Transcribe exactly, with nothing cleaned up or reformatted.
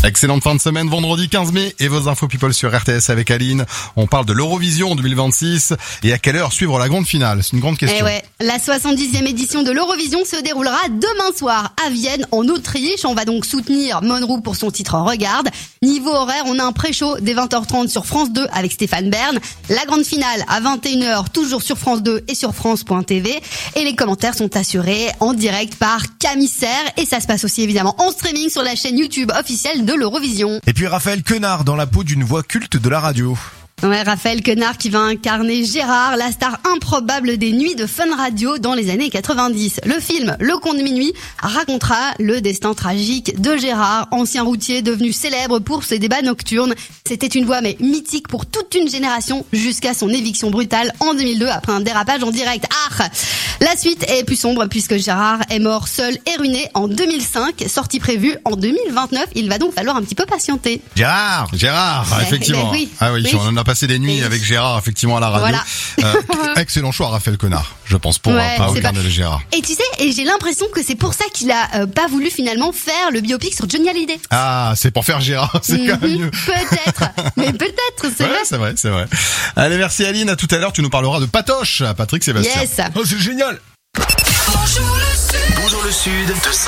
Excellente fin de semaine, vendredi quinze mai, et vos infos people sur R T S avec Aline. On parle de l'Eurovision deux mille vingt-six, et à quelle heure suivre la grande finale? C'est une grande question. Eh ouais, la soixante-dixième édition de l'Eurovision se déroulera demain soir à Vienne, en Autriche. On va donc soutenir Monroe pour son titre Regarde. Niveau horaire, on a un pré-show dès vingt heures trente sur France deux avec Stéphane Bern. La grande finale à vingt et une heures, toujours sur France deux et sur France point T V. Et les commentaires sont assurés en direct par Camille Serre. Et ça se passe aussi évidemment en streaming sur la chaîne YouTube officielle de l'Eurovision. Et puis Raphaël Quenard dans la peau d'une voix culte de la radio. Ouais, Raphaël Quenard qui va incarner Gérard, la star improbable des nuits de Fun Radio dans les années quatre-vingt-dix. Le film Le Conte de Minuit racontera le destin tragique de Gérard, ancien routier devenu célèbre pour ses débats nocturnes. C'était une voix mais mythique pour toute une génération jusqu'à son éviction brutale en deux mille deux après un dérapage en direct. Ah, la suite est plus sombre puisque Gérard est mort seul et ruiné en deux mille cinq, sortie prévue en deux mille vingt-neuf. Il va donc falloir un petit peu patienter. Gérard, Gérard, Eh, effectivement. eh oui, ah oui, oui. on en a passé des nuits Oui. avec Gérard, effectivement, à la radio. Voilà. Euh, excellent choix, Raphaël Quenard, je pense, pour Ouais, euh, pas c'est regarder pas- le Gérard. Et tu sais, et j'ai l'impression que c'est pour ça qu'il a euh, pas voulu finalement faire le biopic sur Johnny Hallyday. Ah, c'est pour faire Gérard, c'est quand même Mhm, mieux. peut-être, mais peut-être, c'est Ouais, vrai. c'est vrai, c'est vrai. Allez, merci Aline, à tout à l'heure, tu nous parleras de Patoche, Patrick Sébastien. Yes. Oh, c'est génial. Bonjour le Sud. Bonjour le Sud, de